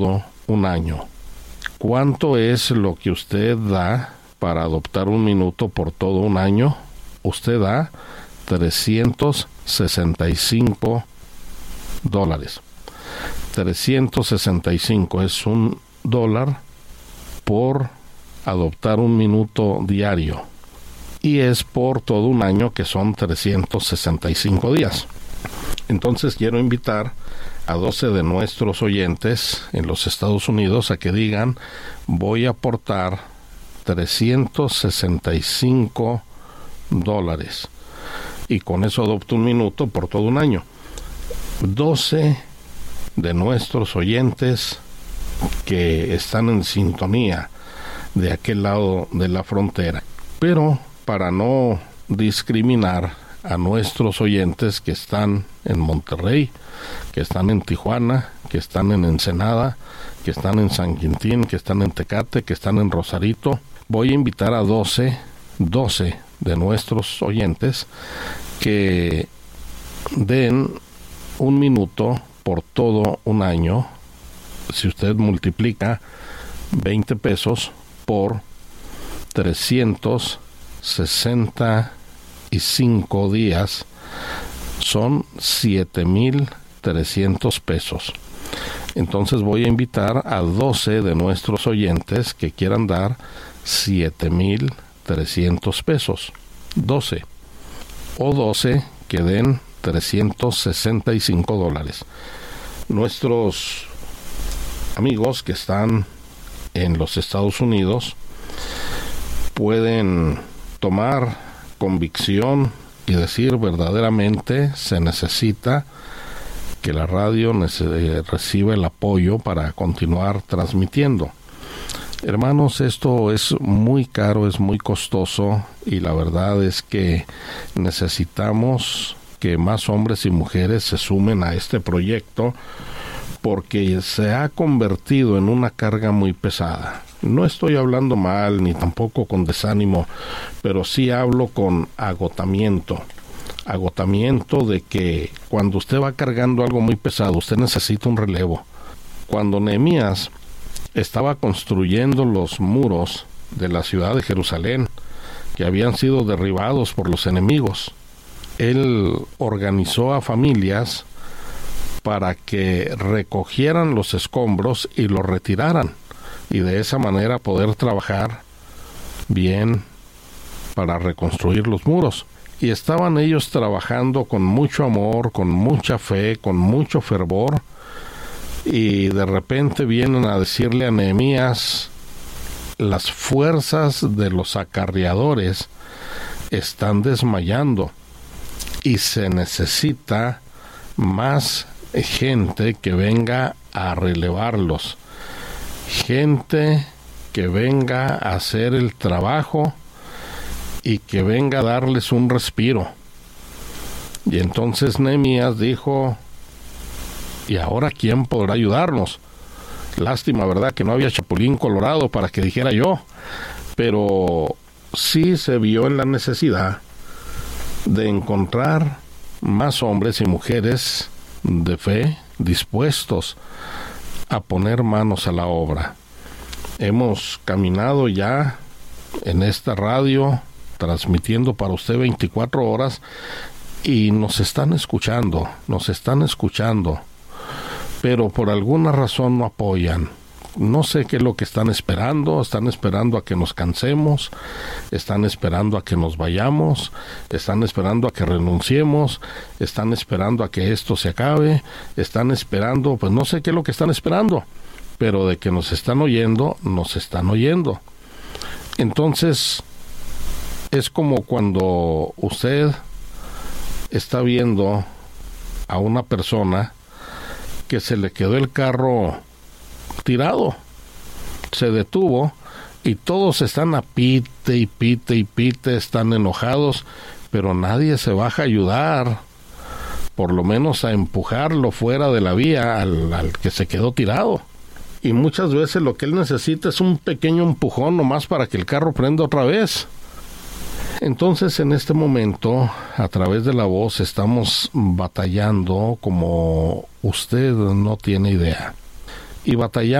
un año. ¿Cuánto es lo que usted da para adoptar un minuto por todo un año? Usted da $365. 365 es $1 por adoptar un minuto diario. Y es por todo un año, que son 365 días. Entonces quiero invitar a 12 de nuestros oyentes en los Estados Unidos a que digan: voy a aportar $365 y con eso adopto un minuto por todo un año. 12 de nuestros oyentes que están en sintonía de aquel lado de la frontera. Pero para no discriminar a nuestros oyentes que están en Monterrey, que están en Tijuana, que están en Ensenada, que están en San Quintín, que están en Tecate, que están en Rosarito, voy a invitar a 12 de nuestros oyentes que den un minuto por todo un año. Si usted multiplica 20 pesos por 365 días, son 7,300 pesos. Entonces voy a invitar a 12 de nuestros oyentes que quieran dar 7,300 pesos. 12 o 12 que den $365. Nuestros amigos que están en los Estados Unidos pueden tomar convicción y decir: verdaderamente se necesita que la radio reciba el apoyo para continuar transmitiendo. Hermanos, esto es muy caro, es muy costoso, y la verdad es que necesitamos que más hombres y mujeres se sumen a este proyecto, porque se ha convertido en una carga muy pesada. No estoy hablando mal ni tampoco con desánimo, pero sí hablo con agotamiento de que cuando usted va cargando algo muy pesado, usted necesita un relevo. Cuando Nehemías estaba construyendo los muros de la ciudad de Jerusalén, que habían sido derribados por los enemigos, él organizó a familias para que recogieran los escombros y los retiraran, y de esa manera poder trabajar bien para reconstruir los muros. Y estaban ellos trabajando con mucho amor, con mucha fe, con mucho fervor, y de repente vienen a decirle a Nehemías: las fuerzas de los acarreadores están desmayando y se necesita más gente que venga a relevarlos, gente que venga a hacer el trabajo y que venga a darles un respiro. Y entonces Nehemías dijo: ¿y ahora quién podrá ayudarnos? Lástima, ¿verdad?, que no había chapulín colorado para que dijera yo, pero sí se vio en la necesidad de encontrar más hombres y mujeres de fe dispuestos a poner manos a la obra. Hemos caminado ya en esta radio, transmitiendo para usted 24 horas, y nos están escuchando, pero por alguna razón no apoyan. No sé qué es lo que están esperando a que nos cansemos, están esperando a que nos vayamos, están esperando a que renunciemos, están esperando a que esto se acabe, están esperando, pues no sé qué es lo que están esperando, pero de que nos están oyendo, nos están oyendo. Entonces, es como cuando usted está viendo a una persona que se le quedó el carro tirado, se detuvo y todos están a pite y pite y pite, están enojados, pero nadie se baja a ayudar, por lo menos a empujarlo fuera de la vía al que se quedó tirado. Y muchas veces lo que él necesita es un pequeño empujón nomás para que el carro prenda otra vez. Entonces, en este momento, a través de la voz, estamos batallando como usted no tiene idea. y batallamos